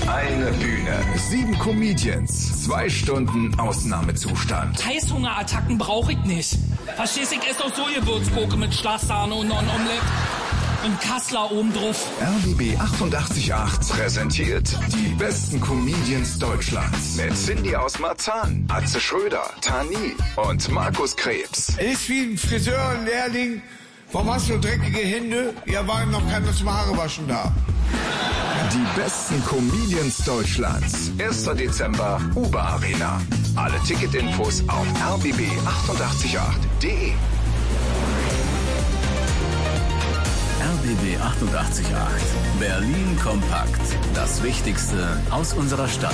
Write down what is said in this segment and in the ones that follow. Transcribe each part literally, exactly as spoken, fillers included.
Eine Bühne, sieben Comedians, zwei Stunden Ausnahmezustand. Heißhungerattacken brauche ich nicht. Verstehst du, ich esse auch so Gewürzgurke mit Schlagsahne und noch ein Omelett. Und Kassler oben drauf. R B B achtundachtzig Komma acht präsentiert die besten Comedians Deutschlands. Mit Cindy aus Marzahn, Atze Schröder, Tani und Markus Krebs. Ist wie ein Friseurlehrling. Warum hast du dreckige Hände? Ja, war noch keiner zum Haarewaschen da. Die besten Comedians Deutschlands. erster Dezember, Uber Arena. Alle Ticketinfos auf r b b achtundachtzig Komma acht punkt de. R B B achtundachtzig Komma acht. Berlin kompakt. Das Wichtigste aus unserer Stadt.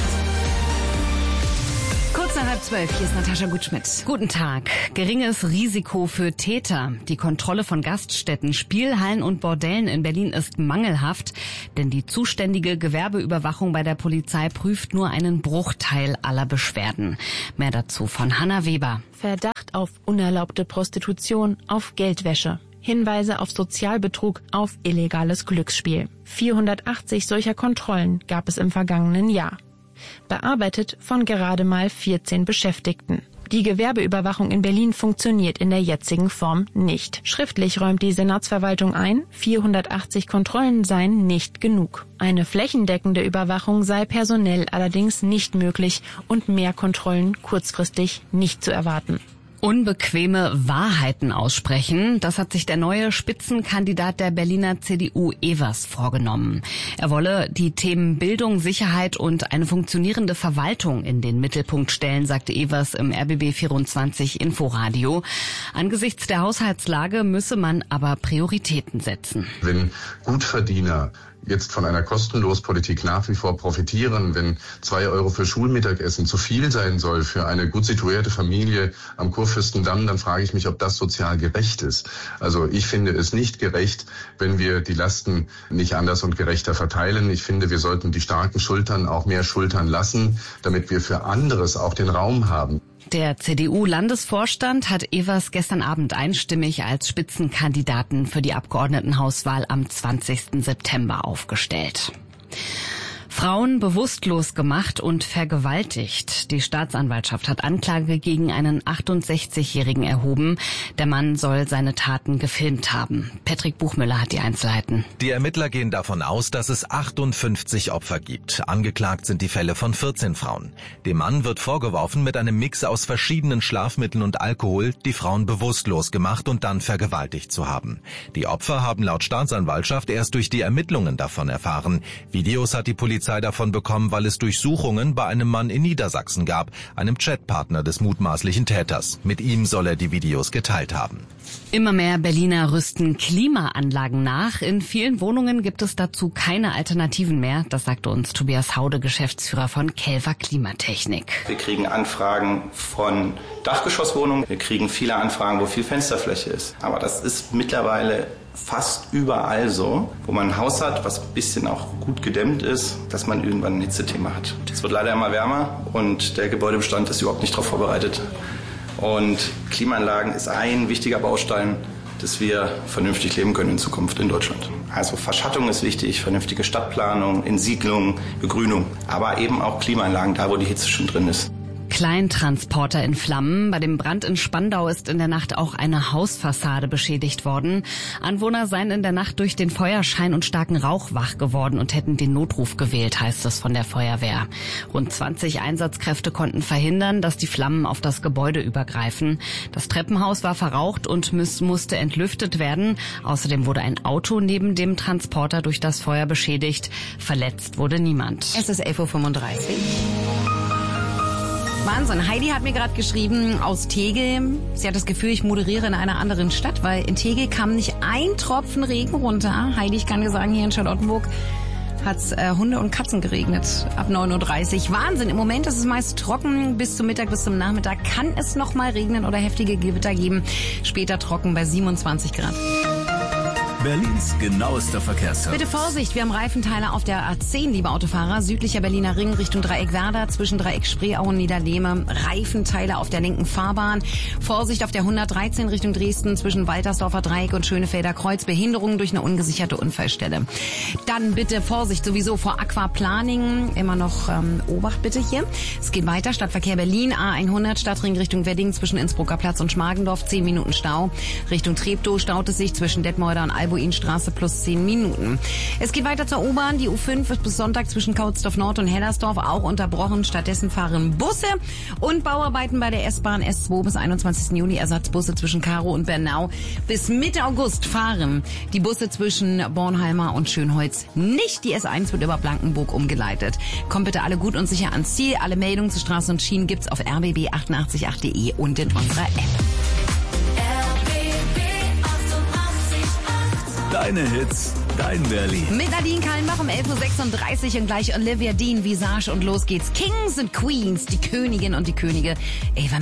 Kurz nach halb zwölf, hier ist Natascha Gutschmidt. Guten Tag. Geringes Risiko für Täter. Die Kontrolle von Gaststätten, Spielhallen und Bordellen in Berlin ist mangelhaft, denn die zuständige Gewerbeüberwachung bei der Polizei prüft nur einen Bruchteil aller Beschwerden. Mehr dazu von Hanna Weber. Verdacht auf unerlaubte Prostitution, auf Geldwäsche. Hinweise auf Sozialbetrug, auf illegales Glücksspiel. vierhundertachtzig solcher Kontrollen gab es im vergangenen Jahr. Bearbeitet von gerade mal vierzehn Beschäftigten. Die Gewerbeüberwachung in Berlin funktioniert in der jetzigen Form nicht. Schriftlich räumt die Senatsverwaltung ein, vierhundertachtzig Kontrollen seien nicht genug. Eine flächendeckende Überwachung sei personell allerdings nicht möglich und mehr Kontrollen kurzfristig nicht zu erwarten. Unbequeme Wahrheiten aussprechen, das hat sich der neue Spitzenkandidat der Berliner C D U Evers vorgenommen. Er wolle die Themen Bildung, Sicherheit und eine funktionierende Verwaltung in den Mittelpunkt stellen, sagte Evers im R B B vierundzwanzig Inforadio. Angesichts der Haushaltslage müsse man aber Prioritäten setzen. Wenn Gutverdiener jetzt von einer Kostenlospolitik nach wie vor profitieren, wenn zwei Euro für Schulmittagessen zu viel sein soll für eine gut situierte Familie am Kurfürstendamm, dann frage ich mich, ob das sozial gerecht ist. Also ich finde es nicht gerecht, wenn wir die Lasten nicht anders und gerechter verteilen. Ich finde, wir sollten die starken Schultern auch mehr schultern lassen, damit wir für anderes auch den Raum haben. Der C D U-Landesvorstand hat Evers gestern Abend einstimmig als Spitzenkandidaten für die Abgeordnetenhauswahl am zwanzigsten September aufgestellt. Frauen bewusstlos gemacht und vergewaltigt. Die Staatsanwaltschaft hat Anklage gegen einen achtundsechzigjährigen erhoben. Der Mann soll seine Taten gefilmt haben. Patrick Buchmüller hat die Einzelheiten. Die Ermittler gehen davon aus, dass es achtundfünfzig Opfer gibt. Angeklagt sind die Fälle von vierzehn Frauen. Dem Mann wird vorgeworfen, mit einem Mix aus verschiedenen Schlafmitteln und Alkohol die Frauen bewusstlos gemacht und dann vergewaltigt zu haben. Die Opfer haben laut Staatsanwaltschaft erst durch die Ermittlungen davon erfahren. Videos hat die Polizei davon bekommen, weil es Durchsuchungen bei einem Mann in Niedersachsen gab, einem Chatpartner des mutmaßlichen Täters. Mit ihm soll er die Videos geteilt haben. Immer mehr Berliner rüsten Klimaanlagen nach. In vielen Wohnungen gibt es dazu keine Alternativen mehr. Das sagte uns Tobias Haude, Geschäftsführer von Kelver Klimatechnik. Wir kriegen Anfragen von Dachgeschosswohnungen. Wir kriegen viele Anfragen, wo viel Fensterfläche ist. Aber das ist mittlerweile fast überall so, wo man ein Haus hat, was ein bisschen auch gut gedämmt ist, dass man irgendwann ein Hitzethema hat. Es wird leider immer wärmer und der Gebäudebestand ist überhaupt nicht darauf vorbereitet. Und Klimaanlagen ist ein wichtiger Baustein, dass wir vernünftig leben können in Zukunft in Deutschland. Also Verschattung ist wichtig, vernünftige Stadtplanung, Entsiedlung, Begrünung, aber eben auch Klimaanlagen, da wo die Hitze schon drin ist. Kleintransporter in Flammen. Bei dem Brand in Spandau ist in der Nacht auch eine Hausfassade beschädigt worden. Anwohner seien in der Nacht durch den Feuerschein und starken Rauch wach geworden und hätten den Notruf gewählt, heißt es von der Feuerwehr. Rund zwanzig Einsatzkräfte konnten verhindern, dass die Flammen auf das Gebäude übergreifen. Das Treppenhaus war verraucht und muss, musste entlüftet werden. Außerdem wurde ein Auto neben dem Transporter durch das Feuer beschädigt. Verletzt wurde niemand. Es ist elf Uhr fünfunddreißig. Wahnsinn. Heidi hat mir gerade geschrieben aus Tegel. Sie hat das Gefühl, ich moderiere in einer anderen Stadt, weil in Tegel kam nicht ein Tropfen Regen runter. Heidi, ich kann dir sagen, hier in Charlottenburg hat es äh, Hunde und Katzen geregnet ab neun Uhr dreißig. Wahnsinn. Im Moment ist es meist trocken. Bis zum Mittag, bis zum Nachmittag kann es noch mal regnen oder heftige Gewitter geben. Später trocken bei siebenundzwanzig Grad. Berlins genauester Verkehrsservice. Bitte Vorsicht, wir haben Reifenteile auf der A zehn, liebe Autofahrer. Südlicher Berliner Ring Richtung Dreieck Werder, zwischen Dreieck Spreeau und Niederlehme. Reifenteile auf der linken Fahrbahn. Vorsicht auf der hundertdreizehn Richtung Dresden, zwischen Waltersdorfer Dreieck und Schönefelder Kreuz. Behinderungen durch eine ungesicherte Unfallstelle. Dann bitte Vorsicht sowieso vor Aquaplaning. Immer noch ähm, Obacht bitte hier. Es geht weiter. Stadtverkehr Berlin, A hundert, Stadtring Richtung Wedding, zwischen Innsbrucker Platz und Schmargendorf. zehn Minuten Stau. Richtung Treptow staut es sich zwischen Detmolder und Albuinstraße plus zehn Minuten. Es geht weiter zur U-Bahn. Die U fünf ist bis Sonntag zwischen Kautsdorf Nord und Hellersdorf auch unterbrochen. Stattdessen fahren Busse und Bauarbeiten bei der S-Bahn S zwei bis einundzwanzigsten Juni. Ersatzbusse zwischen Karow und Bernau. Bis Mitte August fahren die Busse zwischen Bornheimer und Schönholz nicht. Die S eins wird über Blankenburg umgeleitet. Kommt bitte alle gut und sicher ans Ziel. Alle Meldungen zu Straßen und Schienen gibt's auf r b b achtundachtzig punkt acht punkt d e und in unserer App. Deine Hits, dein Berlin. Mit Nadine Kallenbach um elf Uhr sechsunddreißig und gleich Olivia Dean, Visage und los geht's. Kings and Queens, die Königin und die Könige. Ey, wann